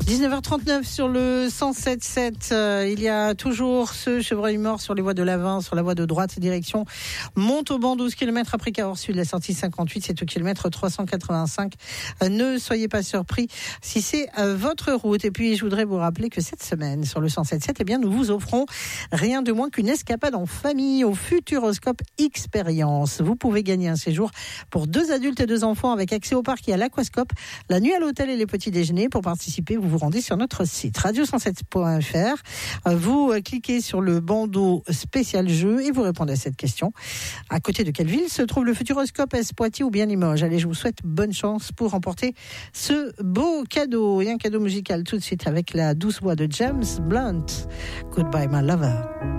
19h39 sur le 107.7. Il y a toujours ce chevreuil mort sur les voies de l'avant, sur la voie de droite, direction Montauban, 12 km après Cahors Sud, la sortie 58, c'est au kilomètre 385. Ne soyez pas surpris si c'est votre route. Et puis, je voudrais vous rappeler que cette semaine, sur le 107.7, eh bien, nous vous offrons rien de moins qu'une escapade en famille au Futuroscope Expérience. Vous pouvez gagner un séjour pour 2 adultes et 2 enfants avec accès au parc et à l'aquascope, la nuit à l'hôtel et les petits déjeuners. Pour participer, vous vous rendez sur notre site radio107.fr. Vous cliquez sur le bandeau spécial jeu et vous répondez à cette question. À côté de quelle ville se trouve le Futuroscope? Est-ce Poitiers ou bien Limoges? Allez, je vous souhaite bonne chance pour remporter ce beau cadeau. Et un cadeau musical tout de suite avec la douce voix de James Blunt. Goodbye, my lover.